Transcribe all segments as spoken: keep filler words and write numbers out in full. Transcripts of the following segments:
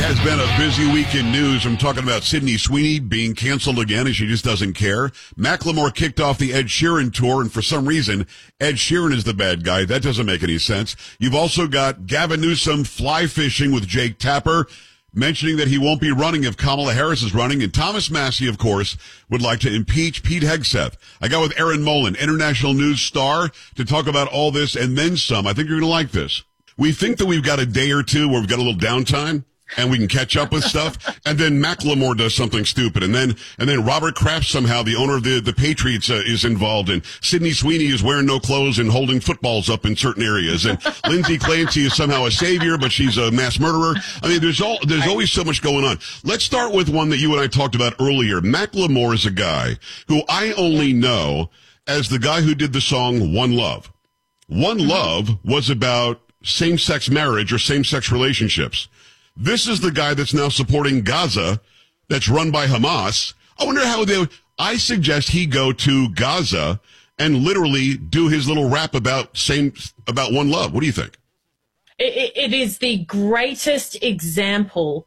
has been a busy week in news. I'm talking about Sydney Sweeney being canceled again, and she just doesn't care. Macklemore kicked off the Ed Sheeran tour, and for some reason, Ed Sheeran is the bad guy. That doesn't make any sense. You've also got Gavin Newsom fly fishing with Jake Tapper, mentioning that he won't be running if Kamala Harris is running. And Thomas Massie, of course, would like to impeach Pete Hegseth. I got with Erin Molan, international news star, to talk about all this and then some. I think you're going to like this. We think that we've got a day or two where we've got a little downtime and we can catch up with stuff. And then Macklemore does something stupid. And then, and then Robert Kraft, somehow, the owner of the, the Patriots, uh, is involved. And Sydney Sweeney is wearing no clothes and holding footballs up in certain areas. And Lindsay Clancy is somehow a savior, but she's a mass murderer. I mean, there's all, there's always so much going on. Let's start with one that you and I talked about earlier. Macklemore is a guy who I only know as the guy who did the song One Love. One Love was about same-sex marriage or same-sex relationships. This is the guy that's now supporting Gaza, that's run by Hamas. I wonder how they, I suggest he go to Gaza and literally do his little rap about same, about one love. What do you think? It, it is the greatest example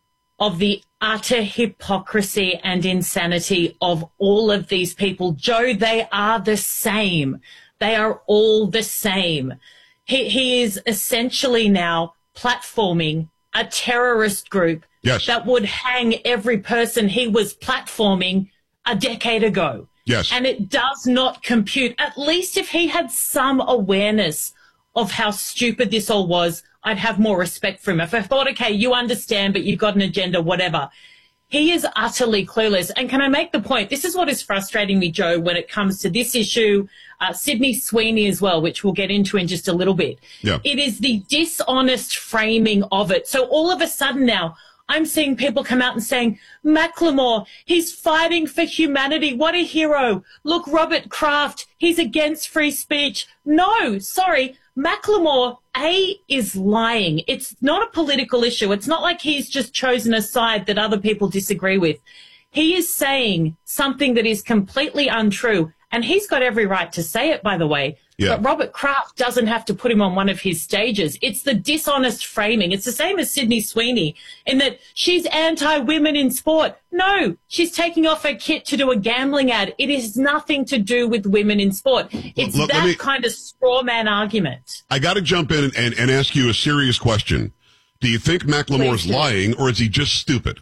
of the utter hypocrisy and insanity of all of these people. Joe, they are the same. They are all the same. He, he is essentially now platforming a terrorist group yes. that would hang every person he was platforming a decade ago. Yes. And it does not compute. At least if he had some awareness of how stupid this all was, I'd have more respect for him. If I thought, okay, you understand, but you've got an agenda, whatever. He is utterly clueless. And can I make the point? This is what is frustrating me, Joe, when it comes to this issue, uh, Sydney Sweeney as well, which we'll get into in just a little bit. Yeah. It is the dishonest framing of it. So all of a sudden now, I'm seeing people come out and saying, Macklemore, he's fighting for humanity. What a hero. Look, Robert Kraft, he's against free speech. No, sorry. Macklemore, A, is lying. It's not a political issue. It's not like he's just chosen a side that other people disagree with. He is saying something that is completely untrue, and he's got every right to say it, by the way. Yeah. But Robert Kraft doesn't have to put him on one of his stages. It's the dishonest framing. It's the same as Sydney Sweeney in that she's anti-women in sport. No, she's taking off her kit to do a gambling ad. It has nothing to do with women in sport. It's Look, that me, kind of straw man argument. I got to jump in and, and, and ask you a serious question. Do you think Macklemore's lying, or is he just stupid?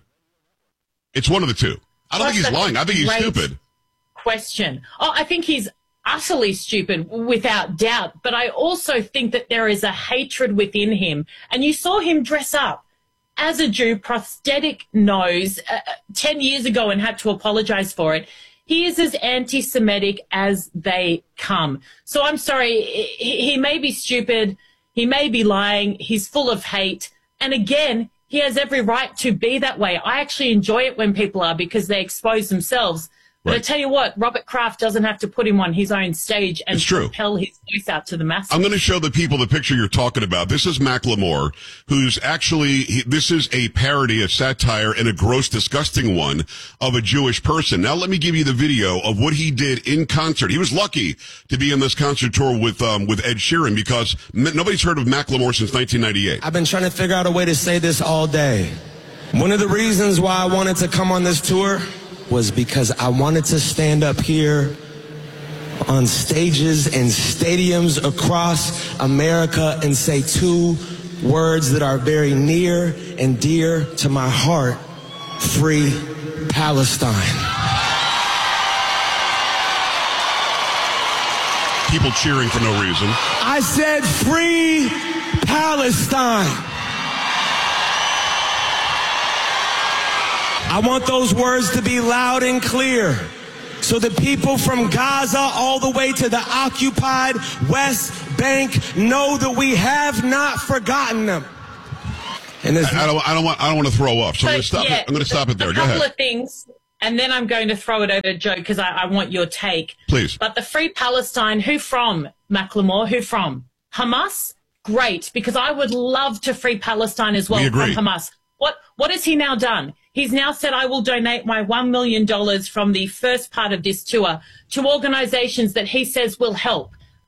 It's one of the two. I don't Plus, think he's lying. I think he's stupid. Question. Oh, I think he's utterly stupid, without doubt. But I also think that there is a hatred within him. And you saw him dress up as a Jew, prosthetic nose, uh, ten years ago and had to apologize for it. He is as anti-Semitic as they come. So I'm sorry, he, he may be stupid, he may be lying, he's full of hate. And again, he has every right to be that way. I actually enjoy it when people are, because they expose themselves. But right. I tell you what, Robert Kraft doesn't have to put him on his own stage and propel his voice out to the masses. I'm going to show the people the picture you're talking about. This is Macklemore, who's actually, he, this is a parody, a satire, and a gross, disgusting one of a Jewish person. Now let me give you the video of what he did in concert. He was lucky to be on this concert tour with, um, with Ed Sheeran, because m- nobody's heard of Macklemore since nineteen ninety-eight. I've been trying to figure out a way to say this all day. One of the reasons why I wanted to come on this tour was because I wanted to stand up here on stages and stadiums across America and say two words that are very near and dear to my heart: free Palestine. People cheering for no reason. I said free Palestine. I want those words to be loud and clear, so the people from Gaza all the way to the occupied West Bank know that we have not forgotten them. And I, I don't, I don't want, I don't want to throw up, so, so I'm going to stop yeah, it. I'm going to stop it there. A Go couple ahead. of things, and then I'm going to throw it over to Joe, because I, I want your take. Please. But the Free Palestine, who from, Macklemore? Who from? Hamas? Great, because I would love to free Palestine as well We agree. from Hamas. What What has he now done? He's now said, I will donate my one million dollars from the first part of this tour to organizations that he says will help.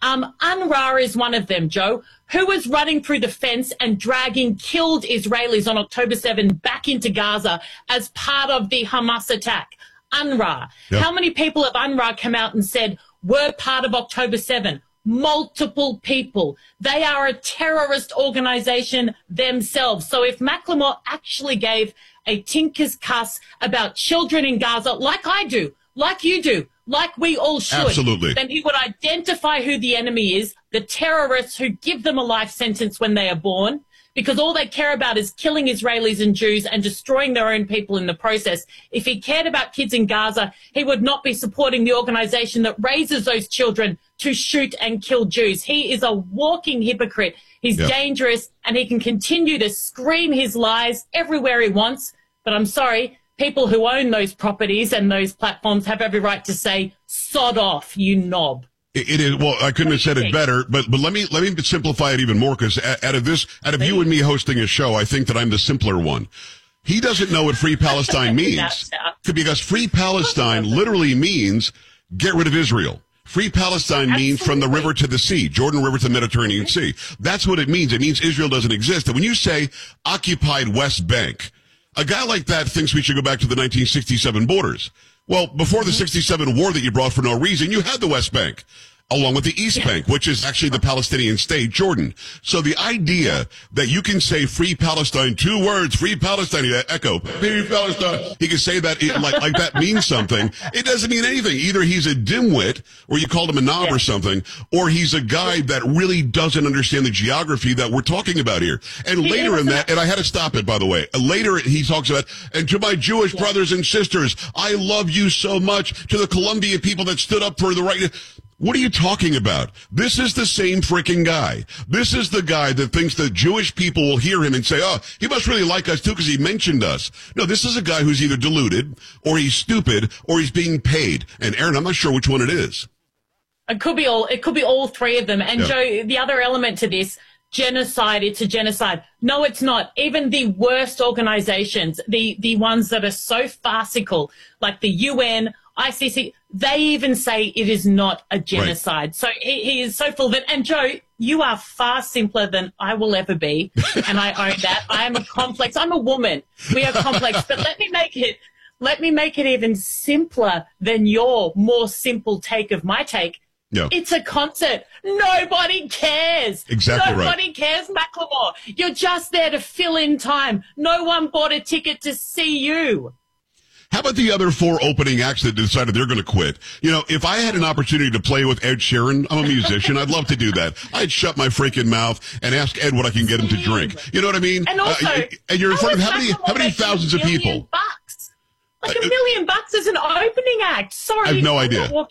Um, UNRWA is one of them, Joe, who was running through the fence and dragging killed Israelis on October seventh back into Gaza as part of the Hamas attack. UNRWA. Yep. How many people of UNRWA come out and said, we're part of October seventh? Multiple people. They are a terrorist organization themselves. So if Macklemore actually gave a tinker's cuss about children in Gaza, like I do, like you do, like we all should, absolutely, then he would identify who the enemy is, the terrorists who give them a life sentence when they are born, because all they care about is killing Israelis and Jews and destroying their own people in the process. If he cared about kids in Gaza, he would not be supporting the organization that raises those children to shoot and kill Jews. He is a walking hypocrite. He's yep. dangerous, and he can continue to scream his lies everywhere he wants. But I'm sorry, people who own those properties and those platforms have every right to say, sod off, you knob. It, it is. Well, I couldn't have said it better, but, but let me, let me simplify it even more, because out of this, out of you and me hosting a show, I think that I'm the simpler one. He doesn't know what Free Palestine means, because Free Palestine literally means get rid of Israel. Free Palestine Absolutely. means from the river to the sea, Jordan River to the Mediterranean Sea. That's what it means. It means Israel doesn't exist. And when you say occupied West Bank, a guy like that thinks we should go back to the nineteen sixty-seven borders. Well, before the sixty-seven war that you brought for no reason, you had the West Bank, along with the East yeah. Bank, which is actually the Palestinian state, Jordan. So the idea that you can say Free Palestine, two words, Free Palestine, you echo, Free Palestine, he can say that it, like, like that means something. It doesn't mean anything. Either he's a dimwit, or you called him a knob yeah. or something, or he's a guy that really doesn't understand the geography that we're talking about here. And he later in that, and I had to stop it, by the way, later he talks about, and to my Jewish yeah. brothers and sisters, I love you so much. To the Columbia people that stood up for the right. What are you talking about? This is the same freaking guy. This is the guy that thinks that Jewish people will hear him and say, oh, he must really like us too because he mentioned us. No, this is a guy who's either deluded, or he's stupid, or he's being paid. And Aaron, I'm not sure which one it is. It could be all, it could be all three of them. And yeah. Joe, the other element to this, genocide, it's a genocide. No, it's not. Even the worst organizations, the, the ones that are so farcical, like the U N, I C C, they even say it is not a genocide. Right. So he, he is so full of it. And Joe, you are far simpler than I will ever be. And I own that. I am a complex. I'm a woman. We are complex. But let me make it, let me make it even simpler than your more simple take of my take. Yeah. It's a concert. Nobody cares. Exactly right. Nobody cares, Macklemore. You're just there to fill in time. No one bought a ticket to see you. How about the other four opening acts that decided they're going to quit? You know, if I had an opportunity to play with Ed Sheeran, I'm a musician, I'd love to do that. I'd shut my freaking mouth and ask Ed what I can get him to drink. You know what I mean? And also, uh, and you're in front of how many, how many thousands of people? Bucks. Like a million bucks as an opening act. Sorry. I have no idea. Well,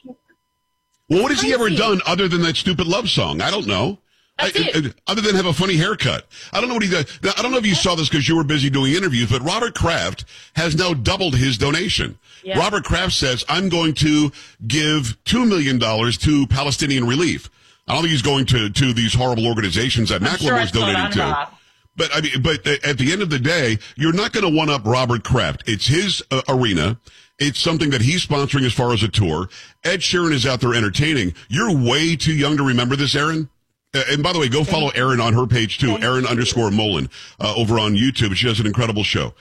what has he ever done other than that stupid love song? I don't know. That's I, it. Other than have a funny haircut. I don't know what he does. Now, I don't know if you saw this because you were busy doing interviews, but Robert Kraft has now doubled his donation. Yeah. Robert Kraft says, I'm going to give two million dollars to Palestinian relief. I don't think he's going to, to these horrible organizations that Macklemore is sure donating to. But I mean, but at the end of the day, you're not going to one up Robert Kraft. It's his uh, arena. It's something that he's sponsoring as far as a tour. Ed Sheeran is out there entertaining. You're way too young to remember this, Aaron. Uh, and by the way, go follow Aaron on her page too, Aaron underscore Mullen, uh, over on YouTube. She has an incredible show.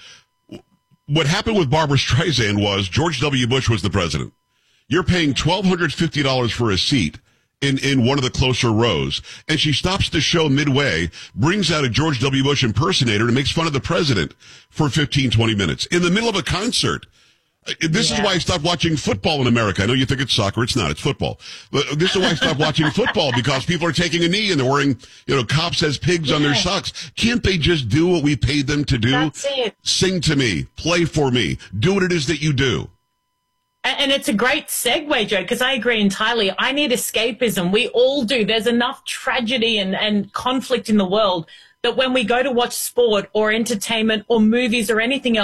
What happened with Barbara Streisand was George W. Bush was the president. You're paying twelve fifty dollars for a seat in, in one of the closer rows. And she stops the show midway, brings out a George W. Bush impersonator and makes fun of the president for fifteen, twenty minutes in the middle of a concert. This yeah. is why I stopped watching football in America. I know you think it's soccer. It's not. It's football. But this is why I stopped watching football, because people are taking a knee and they're wearing, you know, cops as pigs yeah. on their socks. Can't they just do what we paid them to do? That's it. Sing to me. Play for me. Do what it is that you do. And it's a great segue, Joe, because I agree entirely. I need escapism. We all do. There's enough tragedy and, and conflict in the world that when we go to watch sport or entertainment or movies or anything else,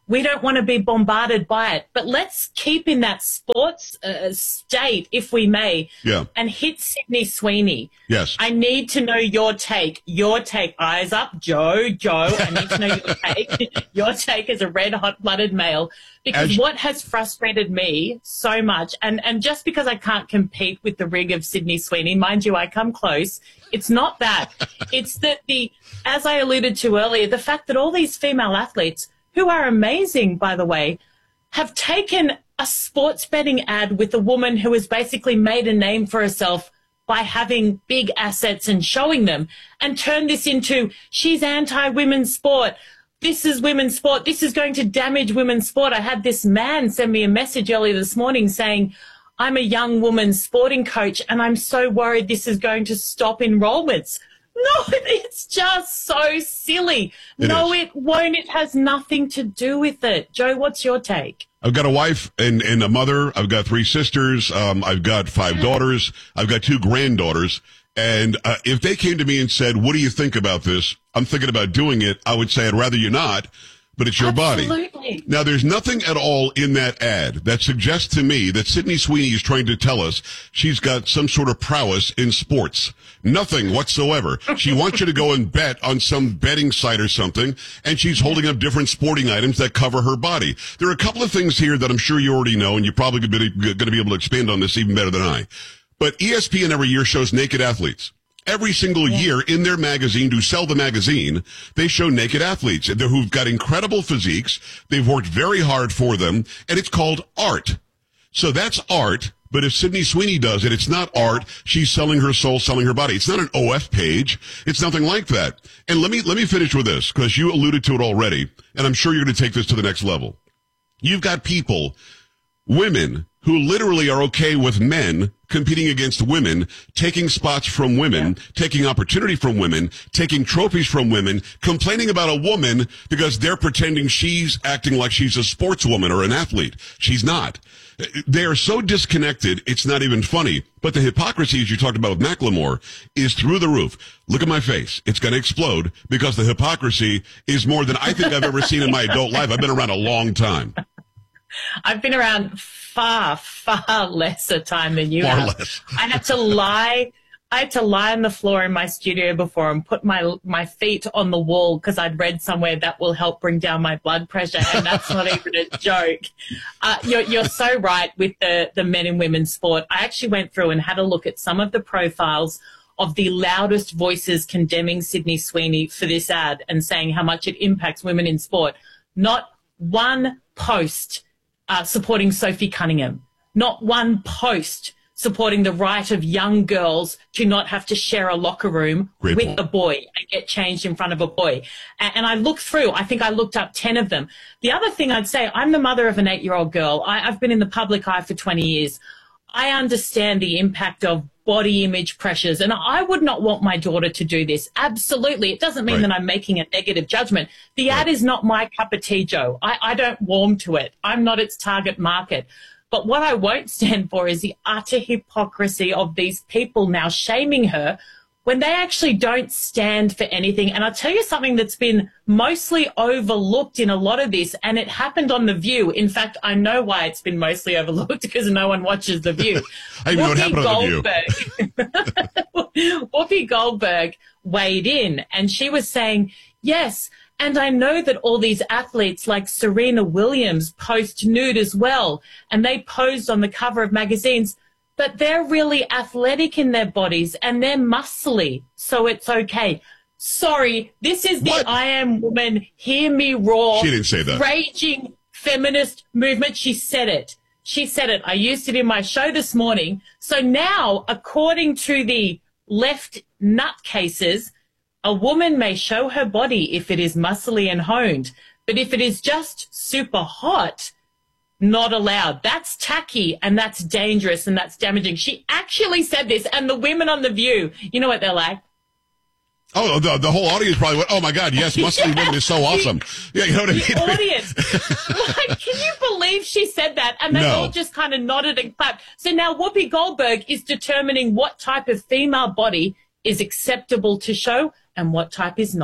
We don't want to be bombarded by it. But let's keep in that sports uh, state, if we may, yeah. and hit Sydney Sweeney. Yes. I need to know your take. Your take. Eyes up, Joe, Joe. I need to know your take. Your take as a red hot-blooded male. Because As- what has frustrated me so much, and, and just because I can't compete with the rig of Sydney Sweeney, mind you, I come close, it's not that. It's that the, as I alluded to earlier, the fact that all these female athletes, who are amazing, by the way, have taken a sports betting ad with a woman who has basically made a name for herself by having big assets and showing them, and turned this into, she's anti-women's sport. This is women's sport. This is going to damage women's sport. I had this man send me a message earlier this morning saying, I'm a young woman's sporting coach and I'm so worried this is going to stop enrollments. No, it's just so silly. It no, is. it won't. It has nothing to do with it. Joe, what's your take? I've got a wife and, and a mother. I've got three sisters. Um, I've got five daughters. I've got two granddaughters. And uh, if they came to me and said, what do you think about this? I'm thinking about doing it. I would say I'd rather you not, but it's your Absolutely. body. Now, there's nothing at all in that ad that suggests to me that Sydney Sweeney is trying to tell us she's got some sort of prowess in sports. Nothing whatsoever. She wants you to go and bet on some betting site or something, and she's holding up different sporting items that cover her body. There are a couple of things here that I'm sure you already know, and you're probably going to be able to expand on this even better than I. But E S P N every year shows naked athletes. Every single yeah. year in their magazine, to sell the magazine, they show naked athletes who've got incredible physiques. They've worked very hard for them, and it's called art. So that's art. But if Sydney Sweeney does it, it's not art. She's selling her soul, selling her body. It's not an O F page. It's nothing like that. And let me, let me finish with this, because you alluded to it already, and I'm sure you're going to take this to the next level. You've got people, women, who literally are okay with men competing against women, taking spots from women, yeah. taking opportunity from women, taking trophies from women, complaining about a woman because they're pretending she's acting like she's a sportswoman or an athlete. She's not. They are so disconnected, it's not even funny. But the hypocrisy, as you talked about with Macklemore, is through the roof. Look at my face. It's going to explode because the hypocrisy is more than I think I've ever seen in my adult life. I've been around a long time. I've been around far, far lesser time than you far have. Less. I had to lie. I had to lie on the floor in my studio before and put my my feet on the wall because I'd read somewhere that will help bring down my blood pressure, and that's not even a joke. Uh, you're you're so right with the the men and women sport. I actually went through and had a look at some of the profiles of the loudest voices condemning Sydney Sweeney for this ad and saying how much it impacts women in sport. Not one post Uh, supporting Sophie Cunningham. Not one post supporting the right of young girls to not have to share a locker room Great with point. a boy and get changed in front of a boy. And, and I looked through, I think I looked up ten of them. The other thing I'd say, I'm the mother of an eight-year-old girl. I, I've been in the public eye for twenty years. I understand the impact of body image pressures, and I would not want my daughter to do this. Absolutely. It doesn't mean Right. that I'm making a negative judgment. The Right. ad is not my cup of tea, Joe. I, I don't warm to it. I'm not its target market. But what I won't stand for is the utter hypocrisy of these people now shaming her when they actually don't stand for anything. And I'll tell you something that's been mostly overlooked in a lot of this, and it happened on The View. In fact, I know why it's been mostly overlooked, because no one watches The View. I even know what happened on The View. Whoopi Goldberg weighed in, and she was saying, yes, and I know that all these athletes like Serena Williams post nude as well, and they posed on the cover of magazines, but they're really athletic in their bodies and they're muscly, so it's okay. Sorry, this is the What? I Am Woman, hear me roar. She didn't say that. Raging feminist movement. She said it. She said it. I used it in my show this morning. So now, according to the left nutcases, a woman may show her body if it is muscly and honed, but if it is just super hot, not allowed. That's tacky and that's dangerous and that's damaging. She actually said this, and the women on The View, you know what they're like? Oh, the, the whole audience probably went, oh my God, yes, muscly woman is so awesome. Yeah, you know what I mean? The audience. Like, can you believe she said that? And they No. all just kind of nodded and clapped. So now Whoopi Goldberg is determining what type of female body is acceptable to show and what type is not.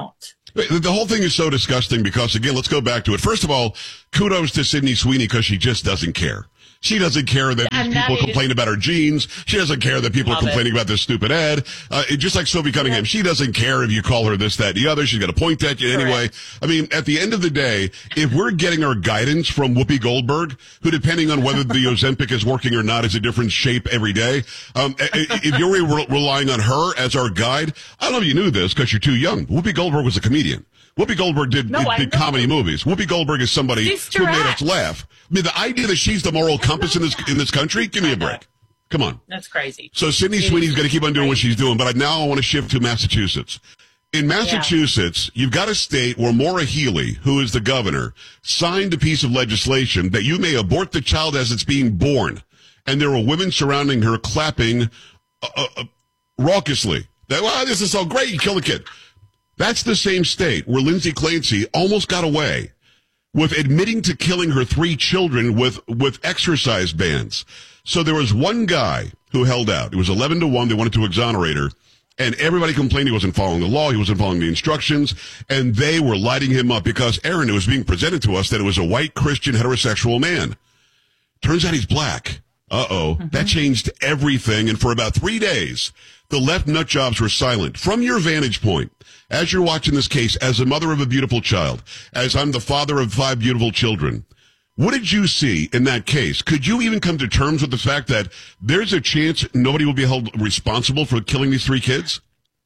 The the whole thing is so disgusting because, again, let's go back to it. First of all, kudos to Sydney Sweeney because she just doesn't care. She doesn't care that And these that people is- complain about her jeans. She doesn't care that people Love are complaining it. about this stupid ad. Uh, it- just like Sophie Cunningham, she doesn't care if you call her this, that, and the other. She's going to point at you anyway. I mean, at the end of the day, if we're getting our guidance from Whoopi Goldberg, who, depending on whether the Ozempic is working or not, is a different shape every day, um, i- i- if you're re- relying on her as our guide, I don't know if you knew this because you're too young. Whoopi Goldberg was a comedian. Whoopi Goldberg did, No, did, I did know. comedy movies. Whoopi Goldberg is somebody Sister who made us Act. laugh. I mean, the idea that she's the moral compass in this in this country, give me a break. Come on. That's crazy. So Sydney It Sweeney's is going to keep on doing what crazy. she's doing, but I, now I want to shift to Massachusetts. In Massachusetts, you've got a state where Maura Healey, who is the governor, signed a piece of legislation that you may abort the child as it's being born. And there were women surrounding her clapping uh, uh, raucously. That, wow, this is so great, you kill the kid. That's the same state where Lindsay Clancy almost got away with admitting to killing her three children with, with exercise bands. So there was one guy who held out. It was eleven to one. They wanted to exonerate her. And everybody complained he wasn't following the law. He wasn't following the instructions. And they were lighting him up because, Aaron, it was being presented to us that it was a white Christian heterosexual man. Turns out he's black. Uh-oh. Mm-hmm. That changed everything. And for about three days, the left nut jobs were silent. From your vantage point, as you're watching this case, as a mother of a beautiful child, as I'm the father of five beautiful children, what did you see in that case? Could you even come to terms with the fact that there's a chance nobody will be held responsible for killing these three kids?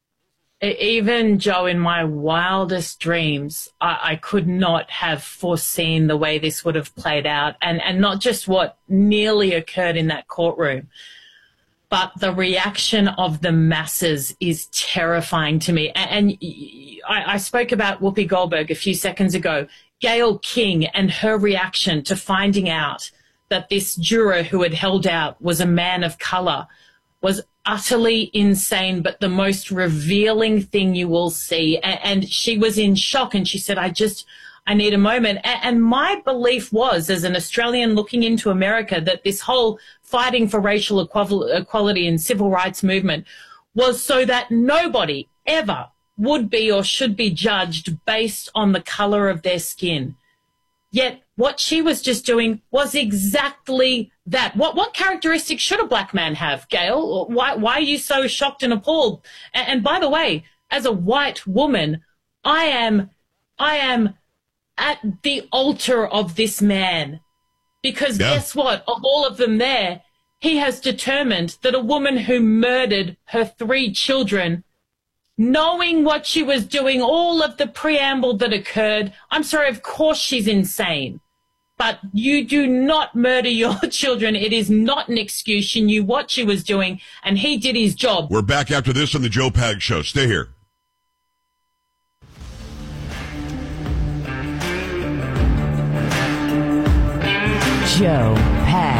Even, Joe, in my wildest dreams, I, I could not have foreseen the way this would have played out, and, and not just what nearly occurred in that courtroom, but the reaction of the masses is terrifying to me. And, and I, I spoke about Whoopi Goldberg a few seconds ago. Gayle King and her reaction to finding out that this juror who had held out was a man of color was utterly insane, but the most revealing thing you will see. And she was in shock, and she said, I just, I need a moment. And my belief was, as an Australian looking into America, that this whole fighting for racial equality and civil rights movement was so that nobody ever would be or should be judged based on the color of their skin. Yet what she was just doing was exactly that. What what characteristics should a black man have, Gail? Why why are you so shocked and appalled? And, and by the way, as a white woman, I am I am at the altar of this man. Because yeah. Guess what? Of all of them there, he has determined that a woman who murdered her three children, knowing what she was doing, all of the preamble that occurred, I'm sorry, of course she's insane. But you do not murder your children. It is not an excuse. She knew what she was doing, and he did his job. We're back after this on the Joe Pag Show. Stay here. Joe Pag.